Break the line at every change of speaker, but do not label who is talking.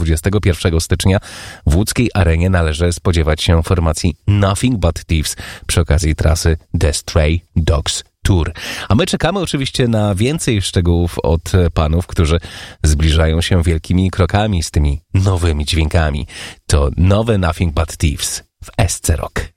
21 stycznia w łódzkiej arenie należy spodziewać się formacji Nothing But Thieves przy okazji trasy The Stray Dogs Tour. A my czekamy oczywiście na więcej szczegółów od panów, którzy zbliżają się wielkimi krokami z tymi nowymi dźwiękami. To nowe Nothing But Thieves w SC Rock.